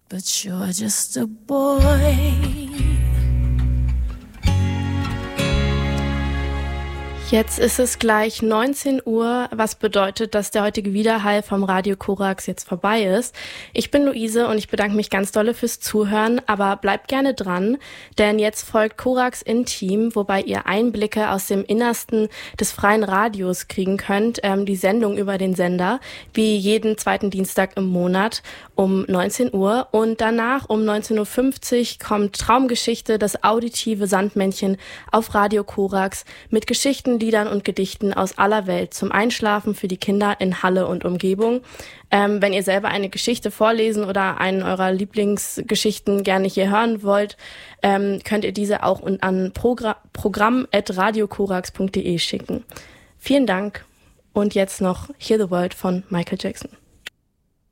but you're just a boy. Jetzt ist es gleich 19 Uhr, was bedeutet, dass der heutige Widerhall vom Radio Korax jetzt vorbei ist. Ich bin Luise und ich bedanke mich ganz dolle fürs Zuhören, aber bleibt gerne dran, denn jetzt folgt Korax Intim, wobei ihr Einblicke aus dem Innersten des freien Radios kriegen könnt, die Sendung über den Sender, wie jeden zweiten Dienstag im Monat um 19 Uhr und danach um 19.50 Uhr kommt Traumgeschichte, das auditive Sandmännchen auf Radio Korax mit Geschichten, Liedern und Gedichten aus aller Welt zum Einschlafen für die Kinder in Halle und Umgebung. Wenn ihr selber eine Geschichte vorlesen oder einen eurer Lieblingsgeschichten gerne hier hören wollt, könnt ihr diese auch an programm@radiokorax.de schicken. Vielen Dank und jetzt noch Hear the World von Michael Jackson.